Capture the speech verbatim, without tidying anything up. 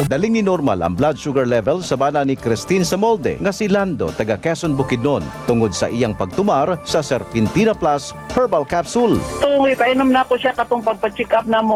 Daling ni normal ang blood sugar level sa bana ni Christine sa molde nga si Lando taga Quezon Bukidnon tungod sa iyang pagtumar sa Serpentina Plus Herbal Capsule. Tungoy, painom na ko siya katong pagpa-check up na mo.